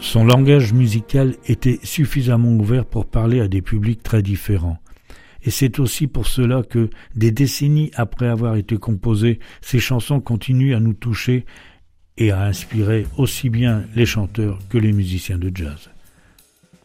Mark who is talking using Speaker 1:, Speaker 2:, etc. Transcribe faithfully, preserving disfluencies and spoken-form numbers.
Speaker 1: Son langage musical était suffisamment ouvert pour parler à des publics très différents. Et c'est aussi pour cela que, des décennies après avoir été composées, ces chansons continuent à nous toucher et à inspirer aussi bien les chanteurs que les musiciens de jazz.